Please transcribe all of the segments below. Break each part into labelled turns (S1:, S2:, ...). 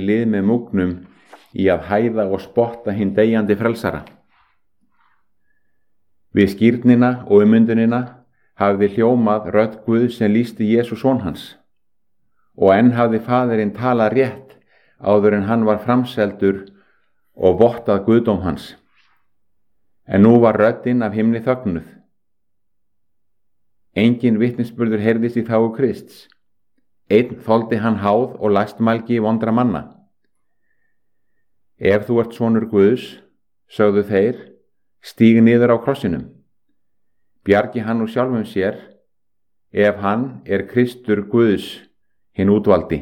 S1: lið með múgnum í að hæða og spotta hinn deyjandi frelsara. Við skírnina og umyndunina hafði hljómað rödd Guðs sem lýsti Jesú son hans, og enn hafði Faðirinn talað rétt áður en hann var framseldur og vottað guðdóm hans. En nú var röddin af himni þögnuð. Engin vitnisburður heyrðist í þágu Krists. Einn þoldi hann háð og lastmælgi vondra manna. Ef þú ert sonur Guðs, sögðu þeir, stíg niður á krossinum. Bjargi hann úr sjálfum sér, ef hann er Kristur Guðs, hinn útvaldi.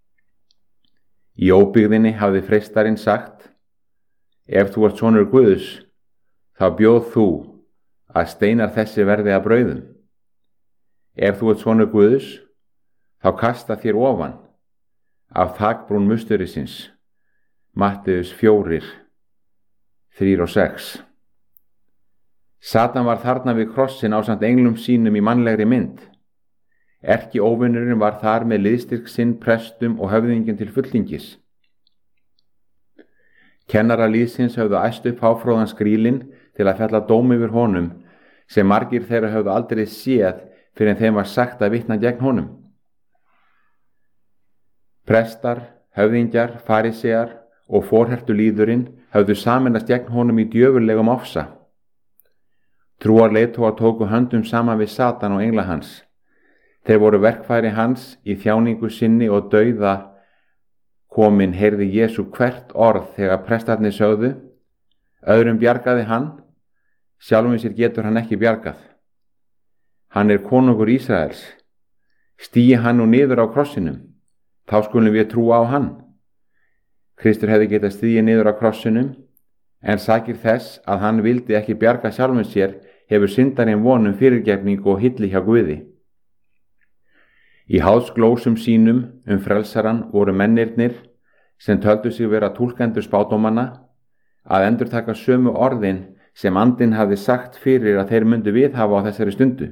S1: Í óbyggðinni hafði freistarinn sagt, ef þú ert sonur Guðs, þá bjóð þú að steinar þessi verði að brauðum. Ef þú ert sonur Guðs, þá kasta þér ofan af þakbrún musturisins. Matteus 4, 3-6. Satan var þarna við krossin ásamt englum sínum í mannlegri mynd. Erkióvinurinn var þar með liðstyrk sinn, prestum og höfðingin til fulltingis. Kennara liðsins höfðu æst upp háfróðan skrílinn til að fella dóm yfir honum, sem margir þeirra höfðu aldrei séð fyrir en þeim var sagt að vitna gegn honum. Prestar, höfðingjar, farisear og forhertu lýðurinn höfðu sameinast gegn honum í djöfurlegum ofsa. Trúarleiðtogar tóku höndum saman við Satan og engla hans. Þeir voru verkfæri hans í þjáningu sinni og dauða komin heyrði Jesú hvert orð þegar prestarnir sögðu, öðrum bjargaði hann, sjálfum sér getur hann ekki bjargað. Hann er konungur Ísraels, stigi hann nú niður á krossinum, þá skulum við trúa á hann. Kristur hefði getað stigið niður á krossinum, en sakir þess að hann vildi ekki bjarga sjálfum sér, hefur syndarinn vonum fyrirgefningu og hylli hjá Guði. Í háðsglósum sínum frelsaran voru mennirnir, sem töldu sig vera túlkendur spádómanna, að endurtaka sömu orðin sem andinn hafði sagt fyrir að þeir myndu viðhafa á þessari stundu.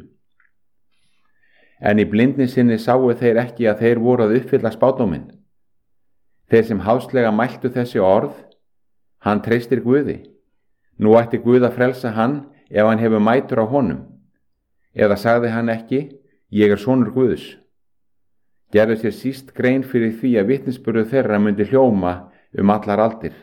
S1: En í blindni sinni sáu þeir ekki að þeir voru að uppfylla spádóminn. Þeir sem háðslega mæltu þessi orð, hann treystir Guði. Nú ætti Guð að frelsa hann ef hann hefur mætur á honum. Eða sagði hann ekki, ég er sonur Guðs. Gerðu sér síst grein fyrir því að vitnisburður þeirra myndi hljóma allar aldir.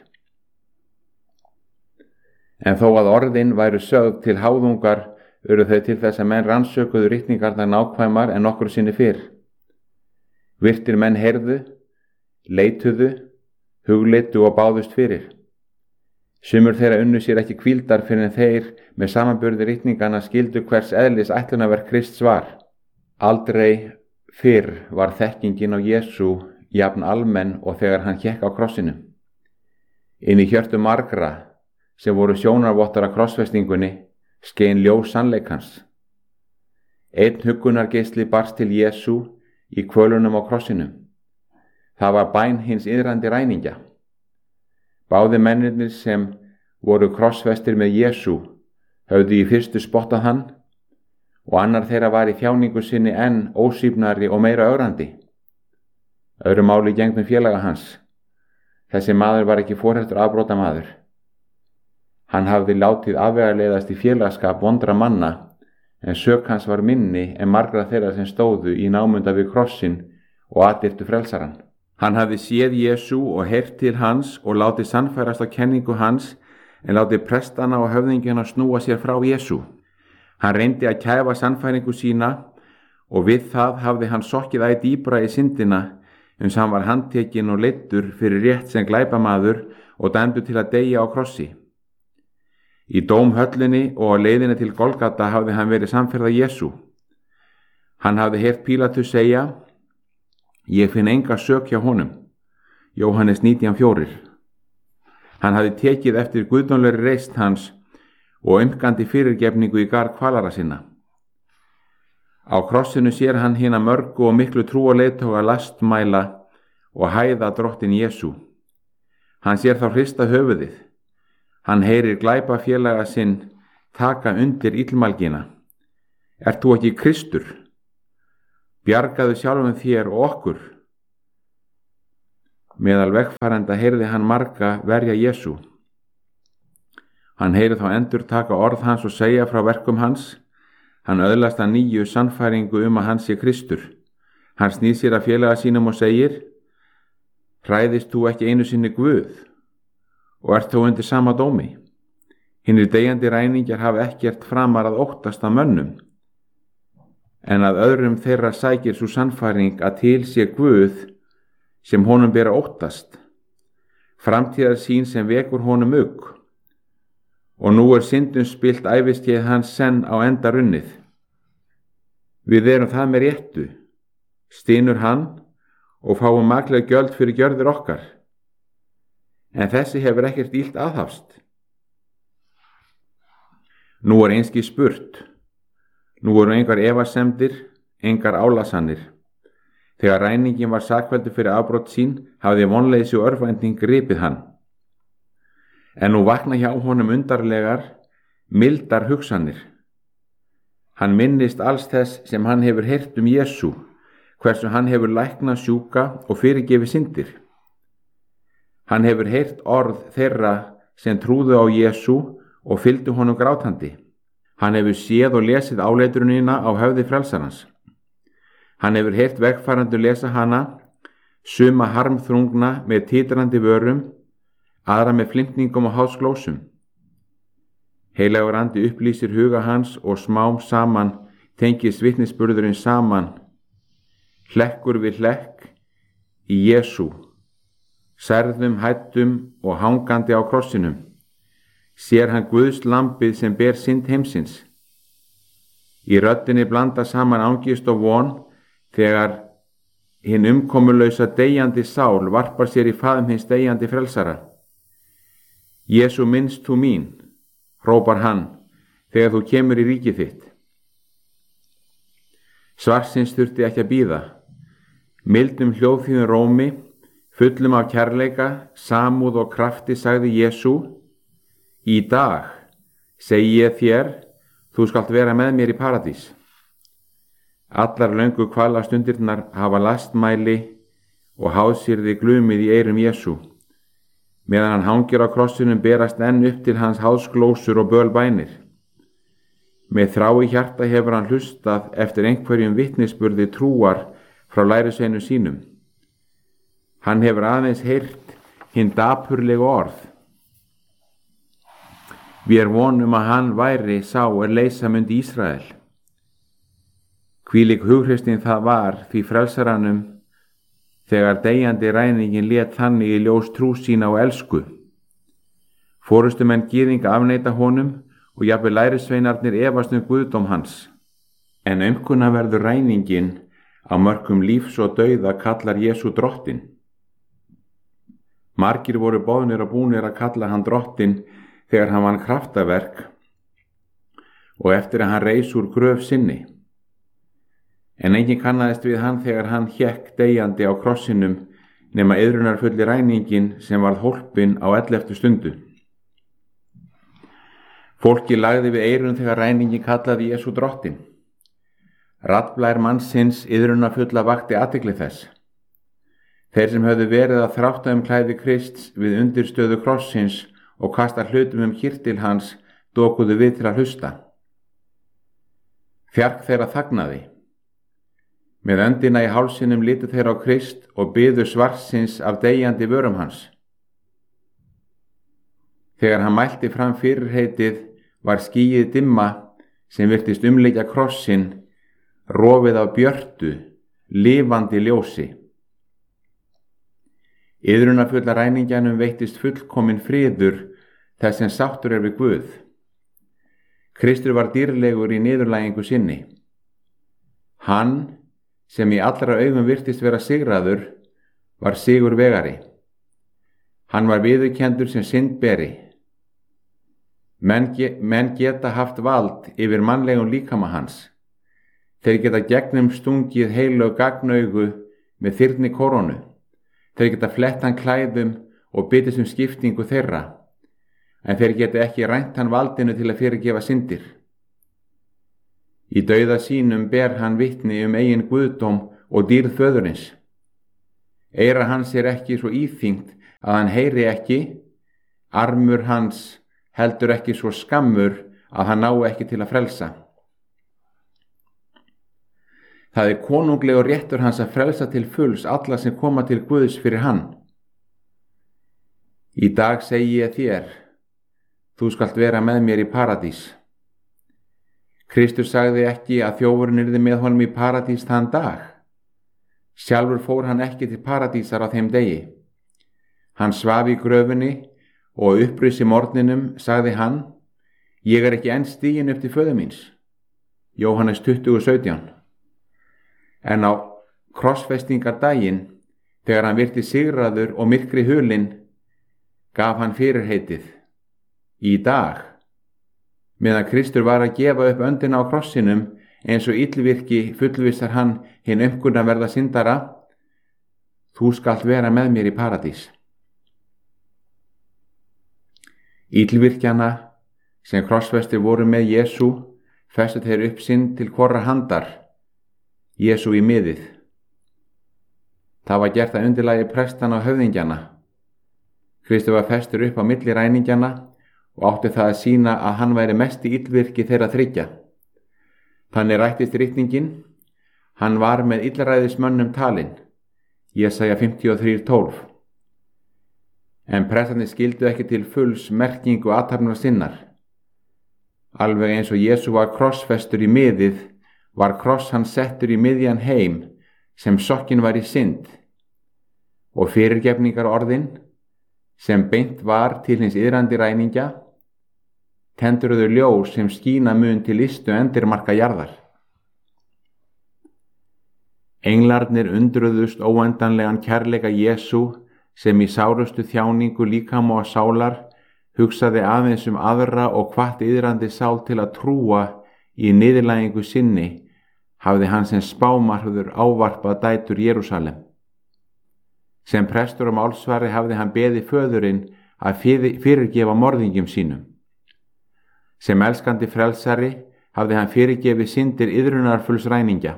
S1: En þó að orðin væru sögð til háðungar, eru þau til þess að menn rannsökuðu ritningarnar nákvæmar en nokkru sinni fyrr. Virtir menn heyrðu, leituðu, hugleitu og báðust fyrir. Sumur þeirra unnu sér ekki hvíldar fyrir en þeir með samanburði ritningarna skildu hvers eðlis ætlunarverk Krists var. Aldrei fyrr var þekkingin á Jesú jafn almenn og þegar hann hékk á krossinu. Inn í hjörtu margra sem voru sjónarvottar af krossfestingunni skein ljós sannleikans. Einn huggunargeisli barst til Jesú í kvölunum á krossinum. Það var bæn hins iðrandi ræningja. Báði mennirnir sem voru krossfestir með Jesú höfðu í fyrstu spottað hann, og annar þeirra var í þjáningu sinni enn ósvífnari og meira ögrandi. Öðru máli gegn félaga hans. Þessi maður var ekki forhertur afbrotamaður. Hann hafði látið afvegaleiðast í félagskap vondra manna, en sök hans var minni en margra þeirra sem stóðu í námunda við krossin og aðyrtu frelsaran. Hann hafði séð Jesú og heyrt til hans og látið sannfærast á kenningu hans, en látið prestana og höfðingina snúa sér frá Jesú. Hann reyndi að kæfa sannfæringu sína og við það hafði hann sokkið æ dýpra í syndina, uns hann var handtekinn og leiddur fyrir rétt sem glæpamaður og dæmdur til að deyja á krossi. Í dómhöllinni og á leiðinni til Golgata hafði hann verið samferða Jesú. Hann hafði heyrt Pílatus segja, ég finn enga sök hjá honum. Jóhannes 19:4. Hann hafði tekið eftir guðdómlegri reisn hans og umgandi fyrirgefningu í garð kvalara sinna. Á krossinu sér hann hina mörgu og miklu trúarleiðtoga lastmæla og hæða drottin Jesú. Hann sér þá hrista höfuðið. Hann heyrir glæpafélaga sinn taka undir illmælgina. Ert þú ekki Kristur? Bjargaðu sjálfum þér og okkur. meðal vegfarenda heyrði hann marga verja Jesú. Hann heyri þá endurtaka orð hans og segja frá verkum hans. Hann öðlast að nýju sannfæringu að hann sé Kristur. Hann snýr sér að félaga sínum og segir: Hræðist þú ekki einu sinni Guð og ert þó undir sama dómi? Hinir deyjandi ræningjar hafa ekkert framar að óttast af mönnum, en að öðrum þeirra sækir sú sannfæring að til sé Guð sem honum ber að óttast, framtíðarsýn sem vekur honum ugg. Og nú syndum spillt æviskeið hans senn á enda runnið. Við erum það með réttu, stynur hann, og fáum maklega gjöld fyrir gjörðir okkar. En þessi hefur ekkert illt aðhafst. Nú einskis spurt. Nú eru engar efasemdir, engar álasannir. Þegar ræningin var sakfelldur fyrir afbrot sín, hafði vonleysi og örvænting gripið hann. En nú vakna hjá honum undarlegar, mildar hugsanir. Hann minnist alls þess sem hann hefur heyrt Jesú, hversu hann hefur læknað sjúka og fyrirgefið syndir. Hann hefur heyrt orð þeirra sem trúðu á Jesú og fylgdu honum grátandi. Hann hefur séð og lesið áleitrunina á höfði frelsarans. Hann hefur heyrt vegfarendur lesa hana, suma harmþrungna með titrandi vörum, aðra með flimtingum og háðsglósum. Heilagur andi upplýsir huga hans og smám saman tengist vitnisburðurinn saman, hlekkur við hlekk í Jesú, særðum, hættum og hangandi á krossinum. Sér hann Guðs lambið sem ber synd heimsins. Í röddinni blanda saman angist og von þegar hinn umkomulausa deyjandi sál varpar sér í faðm hins deyjandi frelsara. Jesú, minnst þú mín, hrópar hann, þegar þú kemur í ríkið þitt. Svarsins þurfti ekki að bíða. Mildum hljóðþýðum rómi, fullum af kærleika, samúð og krafti sagði Jesú: Í dag segi ég þér, þú skalt vera með mér í paradís. Allar löngu kvalastundirnar hafa lastmæli og hásýrði glumið í eyrum Jesú. Meðan hann hangir á krossinum berast enn upp til hans háðsglósur og bölbænir. Með þrá í hjarta hefur hann hlustað eftir einhverjum vitnisburði trúar frá lærisveinum sínum. Hann hefur aðeins heyrt hinn dapurlegu orð: Vér vonum að hann væri sá leysa myndi Ísrael. Hvílík hughreysti það var því frelsaranum þegar deyjandi ræningin lét þannig í ljós trú sína og elsku. Forystumenn gyðinga afneita honum og jafnvel lærisveinarnir efast guðdóm hans. En aumkunarverður ræningin á mörkum lífs og dauða kallar Jesú drottinn. Margir voru boðnir og búnir að kalla hann drottinn þegar hann vann kraftaverk og eftir að hann reis úr gröf sinni. En enginn kannaðist við hann þegar hann hékk deyjandi á krossinum nema iðrunarfulli ræningin sem varð hólpinn á 11. stundu. Fólki lagði við eyrun þegar ræningin kallaði Jesú drottinn. Raddblær mannsins iðrunarfulla vakti athygli þess. Þeir sem höfðu verið að þrátta klæði Krists við undirstöðu krossins og kasta hlutum kyrtil hans dokuðu við til að hlusta. Fjark þeirra þagnaði. Með öndina í hálsinum litu þeir á Krist og biðu svarsins af deyjandi vörum hans. Þegar hann mælti fram fyrirheitið var skýið dimma sem virtist umleikja krossin rofið af björtu, lifandi ljósi. Iðrunarfulla ræningjanum veittist fullkominn friður þess sem sáttur við Guð. Kristur var dýrlegur í niðurlægingu sinni. Hann, sem í allra augum virtist vera sigraður, var sigurvegari. Hann var viðurkenndur sem syndberi. Menn geta haft vald yfir mannlegum líkama hans. Þeir geta gegnum stungið heilög gagnaugu með þyrni koronu. Þeir geta flett hann klæðum og byttist skiptingu þeirra, en þeir geta ekki rænt hann valdinu til að fyrirgefa syndir. Í dauða sínum ber hann vitni eigin guðdóm og dýrð föðurins. Eyra hans ekki svo íþyngt að hann heyri ekki, armur hans heldur ekki svo skammur að hann nái ekki til að frelsa. Það konunglegur réttur hans að frelsa til fulls alla sem koma til Guðs fyrir hann. Í dag segi ég þér, þú skalt vera með mér í paradís. Kristur sagði ekki að þjófurinn yrði með honum í paradís þann dag. Sjálfur fór hann ekki til paradísar á þeim degi. Hann svaf í gröfinni og upprisi morgninum sagði hann, ég ekki enn stiginn upp til föður míns. Jóhannes 20:17. En á krossfestingardaginn, þegar hann virti sigraður og myrkri hulinn, gaf hann fyrirheitið, í dag, meðan Kristur var að gefa upp öndina á krossinum, eins og illvirki fullvissar hann hinn umkunnaverða syndara, þú skalt vera með mér í paradís. Illvirkjana sem krossfestir voru með Jesú festu þeir upp sinn til hvorra handar, Jesú í miðið. Það var gert að undirlagi prestana og höfðingjana. Kristur var festur upp á milli ræningjana og átti það að sýna að hann væri mesti illvirki þeirra þriggja. Þannig rættist ritningin, hann var með illræðismönnum talinn, Jesaja 53:12. En prestarnir skildu ekki til fulls merkingu athafnar sinnar. Alveg eins og Jesú var krossfestur í miðið, var kross hann settur í miðjan heim sem sokkin var í synd, og fyrirgefningar orðin sem beint var til hins iðrandi ræningja tendruðu ljós sem skína mun til ystu endirmarka jarðar. Englarnir undruðust óendanlegan kærleika Jesú sem í sárustu þjáningu líkama og sálar hugsaði aðeins aðra og hvatti iðrandi sál til að trúa í niðurlægingu sinni hafði hann sem spámarhöður ávarpað dætur Jerúsalem. Sem prestur og málsvari hafði hann beðið föðurinn að fyrirgefa morðingjum sínum. Sem elskandi frelsari hafði hann fyrirgefið syndir iðrunarfulls ræningja.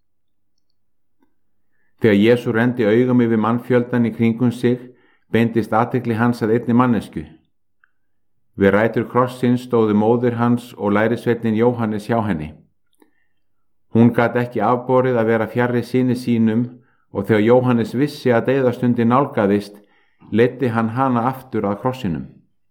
S1: Þegar Jesú renndi augum yfir mannfjöldan í kringum sig, beindist athygli hans að einni mannesku. Við rætur krossins stóðu móðir hans og lærisveinninn Jóhannes hjá henni. Hún gat ekki afborið að vera fjarri syni sínum og þegar Jóhannes vissi að deyðastundin nálgaðist, leiddi hann hana aftur að krossinum.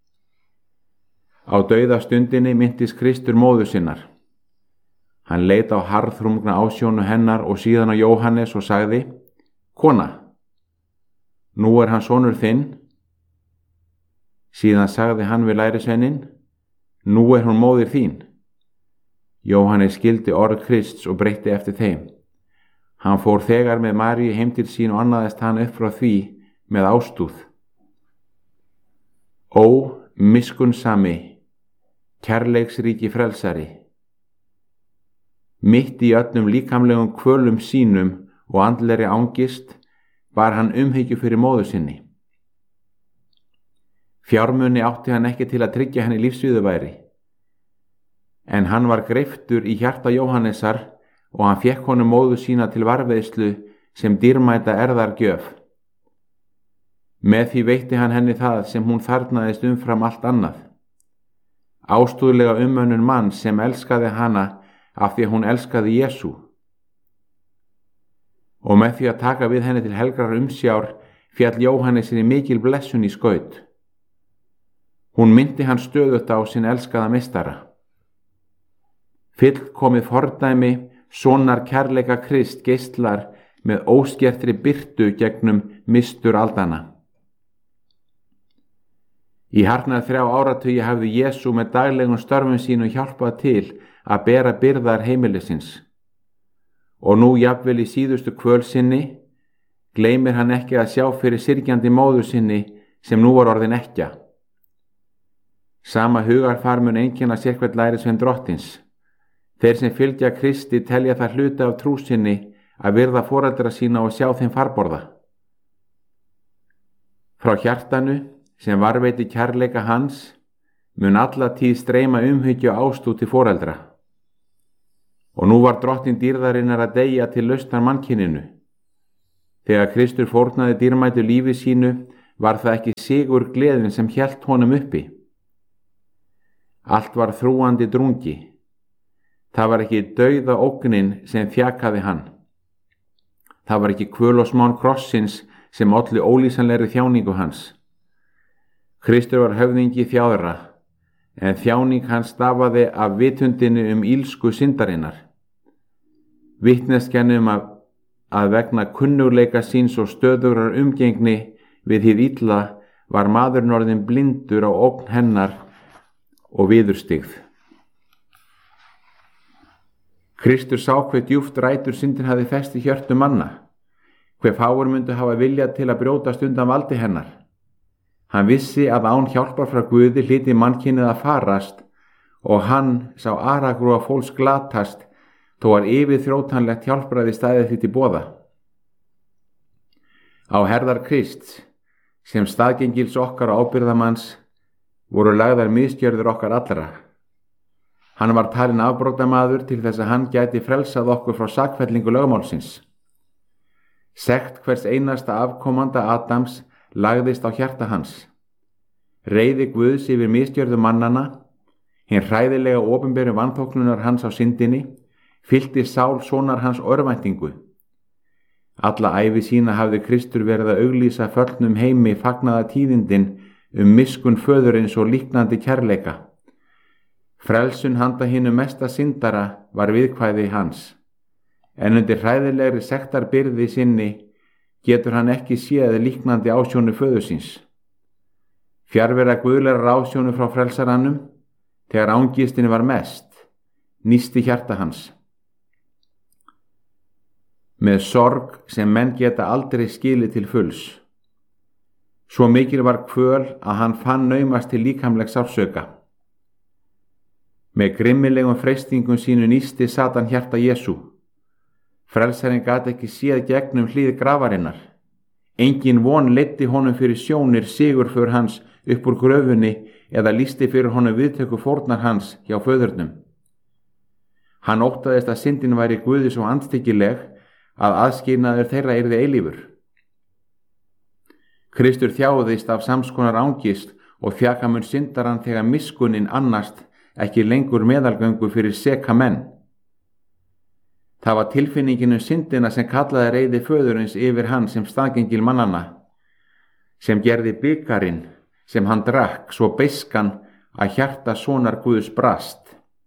S1: Á dauðastundinni minntist Kristur móður sinnar. Hann leit á harðrungna ásjónu hennar og síðan á Jóhannes og sagði, kona, nú hann sonur þinn. Síðan sagði hann við lærisveinin, nú hún móðir þín. Jóhannes skildi orð Krists og breytti eftir þeim. Hann fór þegar með Maríu heim til sín og annaðist hann upp frá því með ástúð. Ó, miskunnsami, kærleiksríki frelsari. Mitt í öllum líkamlegum kvölum sínum og andlegri angist var hann umhyggju fyrir móður sinni. Fjármuni átti hann ekki til að tryggja henni lífsviðurværi. En hann var greiftur í hjarta Jóhannesar og hann fékk honum móður sína til varðveislu sem dýrmæta erðargjöf. Með því veitti hann henni það sem hún þarfnaðist umfram allt annað. Ástúðlega umönnun mann sem elskaði hana af því að hún elskaði Jesú. Og með því að taka við henni til helgrar umsjár fjall Jóhannesinni mikil blessun í skaut. Hún myndi hann stöðugt á sinn elskaða meistara. Fullkomið fordæmi sonar kærleika Krist geislar með óskertri birtu gegnum mistur aldana. Í hartnær 3 áratugi hafði Jesú með daglegum störfum sínu hjálpað til að bera byrðar heimilisins. Og nú jafnvel í síðustu kvöl sinni gleymir hann ekki að sjá fyrir syrgjandi móður sinni sem nú var orðin ekkja. Sama hugarfar mun einkenna sérhvern lærisvein drottins. Þeir sem fylgja Kristi telja það hluta af trú sinni að virða foreldra sína og sjá þeim farborða. Frá hjartanu sem varveiti kærleika hans mun alla tíð streyma umhyggju og ástúð til foreldra. Og nú var drottin dýrðarinnar að deyja til lausnar mannkyninu. Þegar Kristur fórnaði dýrmætu lífi sínu var það ekki sigur gleðin sem hélt honum uppi. Allt var þrúgandi drungi. Það var ekki dauða ógnin sem þjakaði hann. Það var ekki kvöl og smán krossins sem olli ólýsanlegri þjáningu hans. Kristur var höfðingi þjáðra, en þjáning hans stafaði af vitundinu ílsku syndarinnar. Vitneskjan að vegna kunnugleika síns og stöðugrar umgengni við hið illa var maðurinn orðinn blindur á ógn hennar og viðurstyggð. Kristur sá hve djúpt rætur syndin hafði fest í hjörtum manna, hve fáir myndu hafa vilja til að brjótast undan valdi hennar. Hann vissi að án hjálpar frá Guði hlyti mannkynið að farast og hann sá aragrúa fólks glatast þó að yfirþjótanlegt hjálpræði stæði því til boða. Á herðar Krists, sem staðgengils okkar og ábyrgðamanns, voru lagðar misgjörðir okkar allra. Hann var talinn afbrotamaður til þess að hann gæti frelsað okkur frá sakfellingu lögmálsins. Sekt hvers einasta afkomanda Adams lagðist á hjarta hans. Reiði Guðs yfir misgjörðu mannana, hinn hræðilega opinberu vanþóknunar hans á syndinni, fyllti sál sonar hans örvæntingu. Alla ævi sína hafði Kristur verið að auglýsa föllnum heimi fagnaða tíðindin miskunn föðurins og líknandi kærleika. Frelsun handa hinum mesta syndara var viðkvæði hans, en undir hræðilegri sektarbyrði sinni getur hann ekki séð líknandi ásjónu föðursins. Fjarvera guðlegar ásjónu frá frelsarannum, þegar ángistinni var mest, nísti hjarta hans. Með sorg sem menn geta aldrei skilið til fulls. Svo mikil var kvöl að hann fann naumast til líkamlegs sársauka. Með grimmilegum freistingum sínu nísti Satan hjarta Jesú. Frelsarinn gat ekki séð gegnum hlið grafarinnar. Engin von leiddi honum fyrir sjónir sigurför hans upp úr gröfunni eða lýsti fyrir honum viðtöku fórnar hans hjá föðurnum. Hann óttaðist að syndin væri Guði svo andstyggileg að aðskilnaður þeirra yrði eilífur. Kristur þjáðist af samskonar ángist og þjakamun syndarann þegar miskunnin annast ekki lengur meðalgöngu fyrir seka menn. Það var tilfinningin syndina sem kallaði reiði föðurins yfir hann sem staðgengil mannanna, sem gerði bikarinn sem hann drakk svo beiskan að hjarta sonar Guðs brast.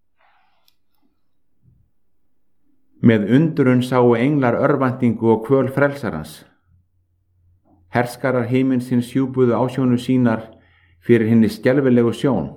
S1: Með undrun sáu englar örvæntingu og kvöl frelsarans. Herskarar himinsins hjúpuðu ásjónu sínar fyrir hinni skelfilegu sjón.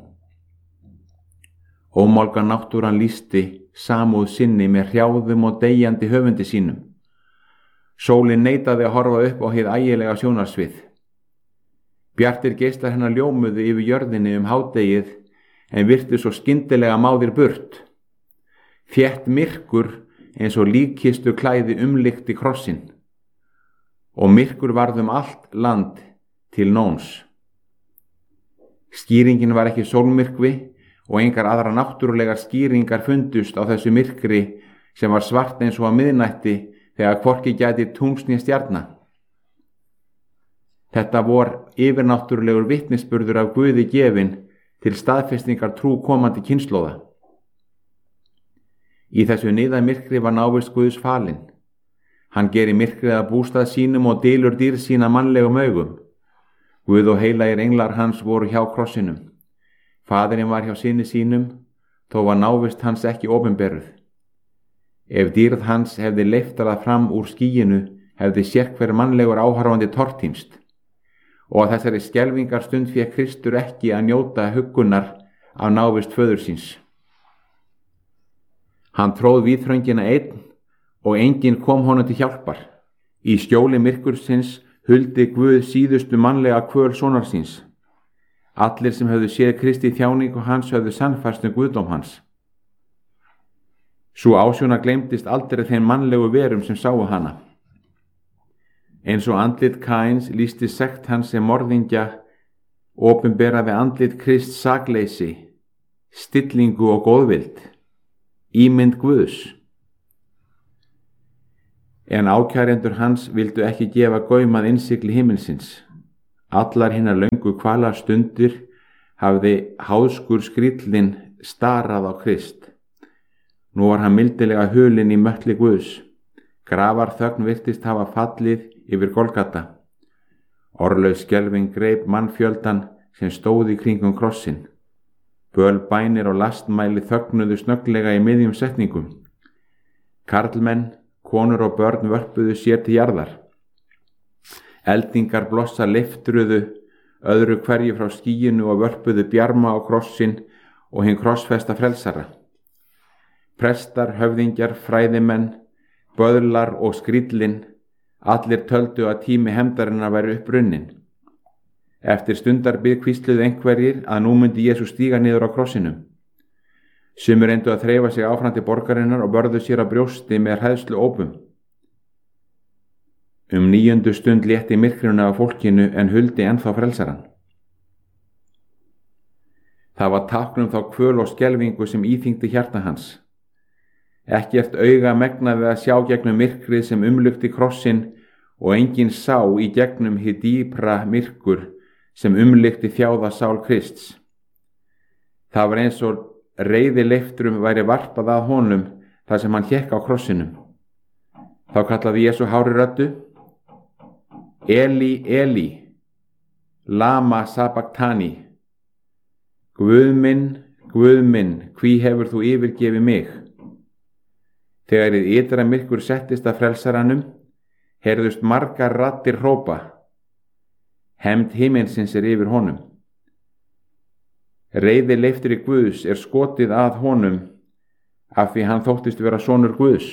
S1: Ómálga náttúran lýsti samúð sinni með hrjáðum og deyjandi höfundi sínum. Sólin neitaði að horfa upp á hið ægilega sjónarsvið. Bjartir geislar hennar ljómuðu yfir jörðinni hádegið en virtu svo skyndilega máðir burt. Þétt myrkur eins og líkkistu klæði umlykti krossin og myrkur varð allt land til nóns. Skýringin var ekki sólmyrkvi og engar aðra náttúrulegar skýringar fundust á þessu myrkri sem var svart eins og á miðnætti þegar hvorki gæti tungls né stjarna. Þetta vor yfirnáttúrulegur vitnisburður af Guði gefinn til staðfestingar trú komandi kynslóða. Í þessu niðamyrkri var návist Guðs falinn. Hann gerir myrkrið að bústað sínum og dylur dýr sína mannlegum augum. Guð og heilagir englar hans voru hjá krossinum. Faðirinn var hjá syni sínum, þó var návist hans ekki opinberuð. Ef dýrð hans hefði leiftað fram úr skýinu, hefði sérhver mannlegur áhorfandi tortímst. Og að þessari skelfingar stund fékk Kristur ekki að njóta huggunar af návist föður síns. Hann tróð víðþröngina einn og enginn kom honum til hjálpar. Í skjóli myrkursins huldi Guð síðustu mannlega kvöl sonar síns. Allir sem höfðu séð Kristi þjáningu hans höfðu sannfærst guðdóm hans. Sú ásjóna gleymdist aldrei þeim mannlegu verum sem sáu hana. Eins og andlit Kains lýsti sekt hans sem morðingja, opinberaði andlit Krists sakleysi, stillingu og góðvild. Ímynd Guðs. En ákærendur hans vildu ekki gefa gaum að innsigli himminsins. Allar hinnar löngu kvalarstundir hafði háðskur skríllinn starað á Krist. Nú var hann mildilega hulinn í möttli Guðs. Grafar þögn virtist hafa fallið yfir Golgata. Orðlaus skelfing greip mannfjöldan sem stóð í kringum krossin. Böl bænir og lastmæli þögnuðu snögglega í miðjum setningum. Karlmenn, konur og börn vörpuðu sér til jarðar. Eldingar blossa leiftruðu öðru hverju frá skýinu og vörpuðu bjarma á krossin og hinn krossfesta frelsara. Prestar, höfðingjar, fræðimenn, böðlar og skríllinn, allir töldu að tími hefndarinnar væri upprunnin. Eftir stundarbið hvísluðu einhverjir að nú myndi Jesús stíga niður á krossinum. Sumir reyndu að þreifa sig áfram til borgarinnar og börðu sér að brjósti með hræðslu ópum. 9. stund létti myrkrinu af fólkinu en huldi ennþá frelsaran. Það var tákn þá kvöl og skelfingu sem íþyngdi hjarta hans. Ekkert auga megnaði að sjá gegnum myrkrið sem umlukti krossin og enginn sá í gegnum hið dýpra myrkur sem umlukti þjáða sál Krists. Það var eins og reiði leiftrum væri varpað að honum þar sem hann hékk á krossinum. Þá kallaði Jesú hári röddu: Eli, Eli, lama sabachthani. Guð minn, hví hefur þú yfirgefið mig? Þegar hið ytra myrkur settist að frelsaranum, heyrðust margar raddir hrópa: Hefnd himinsins er yfir honum. Reiði leiftri Guðs er skotið að honum af því hann þóttist vera sonur Guðs.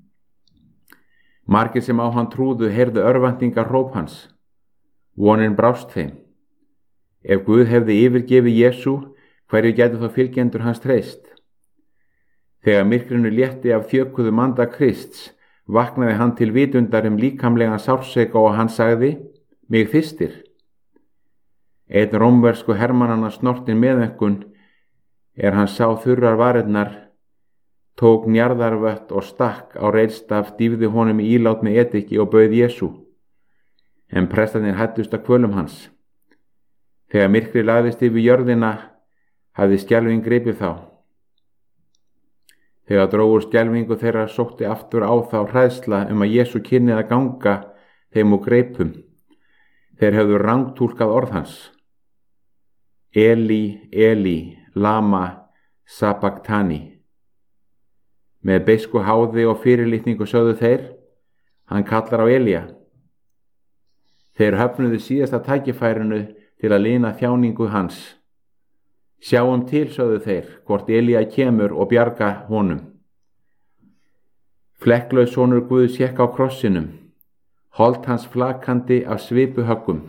S1: Margir sem á hann trúðu heyrðu örvæntingar hróp hans. Vonin brást þeim. Ef Guð hefði yfirgefið Jesú, hverju gætu þá fylgjendur hans treyst? Þegar myrkrinu létti af þjökuðum anda Krists, vaknaði hann til vitundar líkamlegan sársauka og hann sagði: Mig þyrstir. Einn rómversku hermannanna snortin meðaumkun hann sá þurrar varirnar, tók njarðarvött og stakk á reiðstaf, dýfði honum í ílát með ediki og bauð Jesú. En prestarnir hættust að kvölum hans. Þegar myrkrið lagðist yfir jörðina, hafði skelfing gripið þá. Þegar drógur skelfingu þeirra sótti aftur á þá hræðsla að Jesú kynni að ganga þeim úr greipum. Þeir höfðu rangtúlkað orð hans. Eli, Eli, lama sabachthani. Með beisku háði og fyrirlitningu sögðu þeir: Hann kallar á Elía. Þeir höfnuðu síðasta tækifærinu til að lina þjáningu hans. Sjáum til, sögðu þeir, hvort Elía kemur og bjarga honum. Flekklaus sonur Guðs hékk á krossinum, hold hans flakandi af svipuhöggum.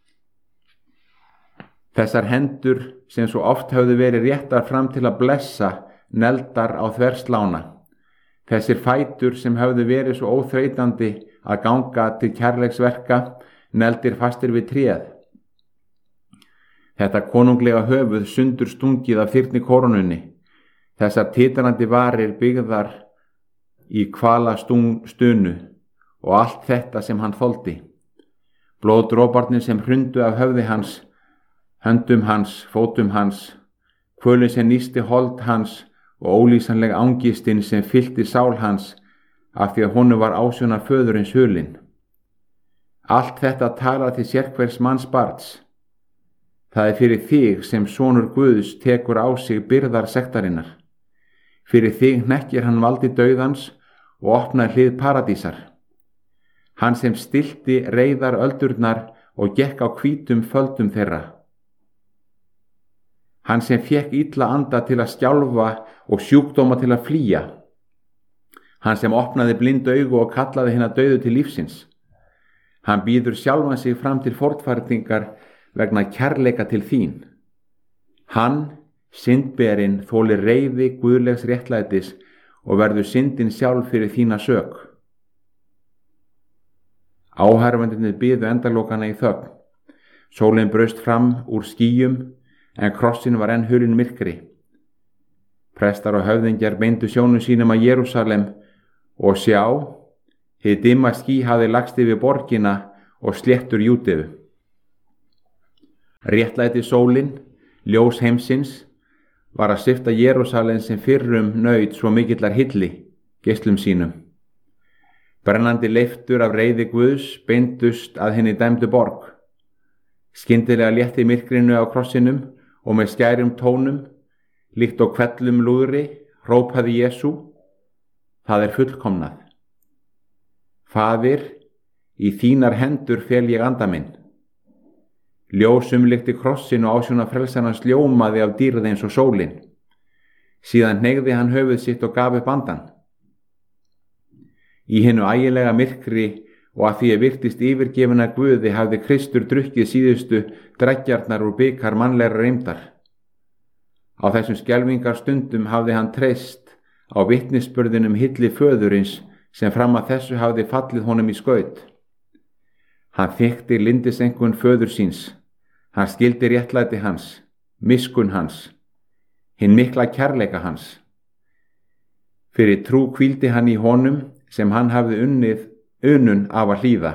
S1: Þessar hendur sem svo oft höfðu verið réttar fram til að blessa, neldar á þverslána. Þessir fætur sem höfðu verið svo óþreytandi að ganga til kærleiksverka, neldir fastir við tréð. Þetta konunglega höfuð sundur stungið af þyrni koronunni, þessar titrandi varir byggðar í kvalastunu og allt þetta sem hann þoldi. Blóðdroparnir sem hrundu af höfði hans, höndum hans, fótum hans, kvölin sem nísti hold hans og ólýsanleg ángistin sem fyllti sál hans af því að honum var ásjónar föðurins hulinn. Allt þetta talar til sérhvers manns barns. Það fyrir þig sem sonur Guðs tekur á sig byrðar sektarinnar. Fyrir þig hnekkir hann valdi dauðans og opnar hlið paradísar. Hann sem stilti reiðar öldurnar og gekk á hvítum földum þeirra. Hann sem fékk illa anda til að skjálfa og sjúkdóma til að flýja. Hann sem opnaði blind augu og kallaði hina dauðu til lífsins. Hann býður sjálfan sig fram til fortfærtingar vegna kærleika til þín. Hann, syndberinn, þolir reiði guðlegs réttlætis og verður syndin sjálf fyrir þína sök. Áhærfendurnir biðu endalokana í þögn. Sólin braust fram úr skýjum en krossin var enn hulinn myrkri. Prestar og höfðingjar beindu sjónum sínum að Jerúsalem og sjá, Hið dimma ský hafði lagst yfir borgina og sléttur Júdeu. Réttlæti sólin, ljós heimsins, var að svipta Jerúsalem sem fyrrum naut svo mikillar hilli, geislum sínum. Brennandi leiftur af reiði Guðs beindust að henni dæmdu borg. Skyndilega létti myrkrinu á krossinum og með skærum tónum, líkt og hvellum lúðri, hrópaði Jesú: Það er fullkomnað. Faðir, í þínar hendur fel ég anda minn. Ljós umlykti krossin og ásjóna frelsarans ljómaði af dýrð eins og sólin. Síðan hneigði hann höfuð sitt og gaf upp andan. Í hinu ægilega myrkri og að því virtist yfirgefin af Guði hafði Kristur drukkið síðustu dreggjarnar úr bikar mannlegra eymdar. Á þessum skelfingar stundum hafði hann treyst á vitnisburðinum hilli föðurins sem fram að þessu hafði fallið honum í skaut. Hann þekkti lindisengun föður síns, hann skildi réttlæti hans, miskunn hans, hinn mikla kærleika hans. Fyrir trú hvíldi hann í honum sem hann hafði unun af að hlýða,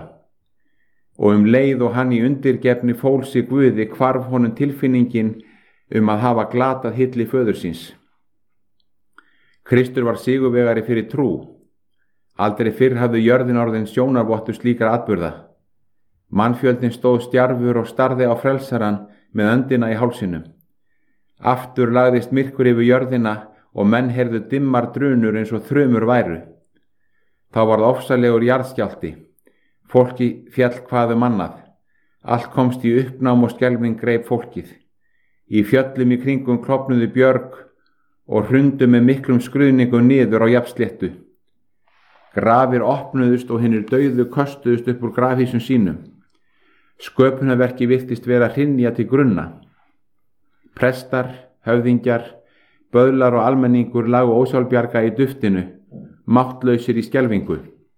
S1: og leið og hann í undirgefni fól sig Guði hvarf honum tilfinningin að hafa glatað hilli föður síns. Kristur var sigurvegari fyrir trú. Aldrei fyrr hafði jörðin orðin sjónarvottur slíkar atburða. Mannfjöldin stóð stjarfur og starði á frelsaran með öndina í hálsinum. Aftur lagðist myrkur yfir jörðina og menn heyrðu dimmar drunur eins og þrumur væru. Þá varð ofsalegur jarðskjálfti. Fólki féll hvað annað. Allt komst í uppnám og skelfing greip fólkið. Í fjöllum í kringum klofnuðu björg og hrundu með miklum skruðningum niður á jafnsléttu. Grafir opnuðust og hinir dauðu köstuðust upp úr grafhýsum sínum. Sköpunarverki virtist vera að hrynja til grunna. Prestar, höfðingjar, böðlar og almenningur lágu ósjálfbjarga í duftinu, máttlausir í skelfingu.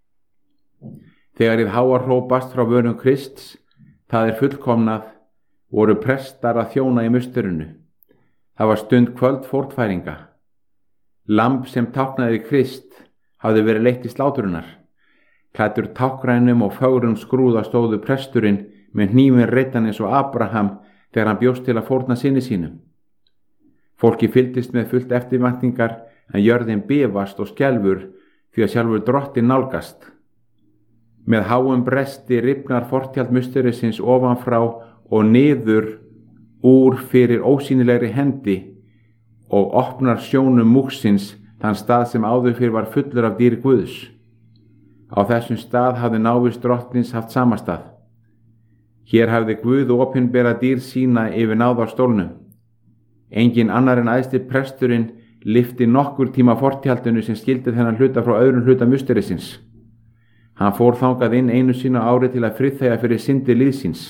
S1: Þegar hið háa hrópast frá vörum Krists, það er fullkomnað, voru prestar að þjóna í musturinu. Það var stund kvöld fórnfæringa. Lamb sem táknaði Krist hafði verið leitt í sláturinnar. Klæddur táknrænum og fögrum skrúða stóðu presturinn með hnífinn reiddan eins og Abraham þegar hann bjóst til að fórna syni sínum. Fólki fylgdist með fullt eftirvæntingar en jörðin bifast og skelfur því að sjálfur drottinn nálgast. Með háum bresti rifnar fortjald musterisins ofanfrá og niður úr fyrir ósýnilegri hendi og opnar sjónum múgsins þann stað sem áður fyrir var fullur af dýr Guðs. Á þessum stað hafði návist drottins haft samastað. Hér hafði Guð opinbera dýr sína yfir náð á stólnum. Engin annar en æðsti presturinn lyfti nokkur tíma fortjaldinu sem skildi þennan hluta frá öðrum hluta musterisins. Hann fór þangað inn einu sinni á ári til að friðþægja fyrir syndi liðsins.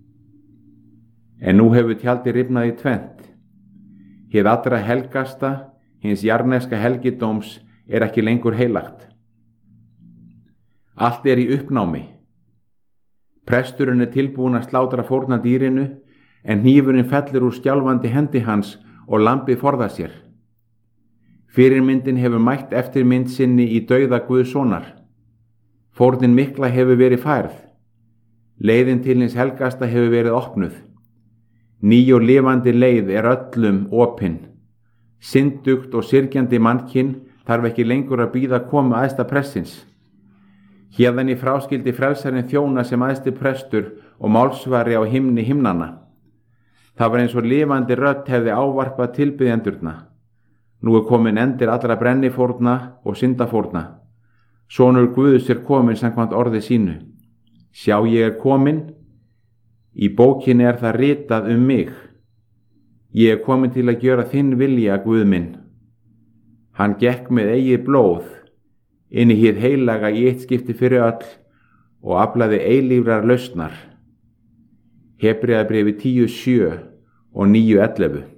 S1: En nú hefur tjaldið rifnað í tvennt. Hið allra helgasta, hins jarneska helgidóms, er ekki lengur heilagt. Allt er í uppnámi. Presturinn er tilbúin að slátra fórnardýrinu, en hnífurinn fellur úr skjálfandi hendi hans og lambið forðar sér. Fyrirmyndin hefur mætt eftirmynd sinni í dauða Guðs sonar. Fórnin mikla hefur verið færð. Leiðin til hins helgasta hefur verið opnuð. Ný og lifandi leið er öllum opin. Syndugt og syrgjandi mannkinn þarf ekki lengur að bíða komu æðsta prestsins. Héðan í fráskildi frelsarinn þjóna sem æðsti prestur og málsvari á himni himnanna. Það var eins og lifandi rödd hefði ávarpað tilbiðjendurna. Nú er komin endir allra brennifórna og syndafórna. Sonur Guðs er komin samkvæmt orði sínu. Sjá, ég er komin. Í bókinni er það ritað mig. Ég er komin til að gjöra þinn vilja, Guð minn. Hann gekk með eigið blóð inn í hið heilaga í eitt skipti fyrir öll og aflaði eilífrar lausnar. Hebreabréfi 10:7 og 9:11.